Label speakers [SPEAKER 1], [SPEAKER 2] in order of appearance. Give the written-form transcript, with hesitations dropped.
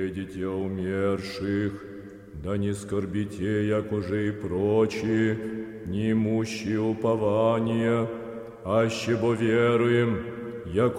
[SPEAKER 1] Дитя умерших, да не скорбите, як уже и прочие, не имущие упования, аще бо веруем, яко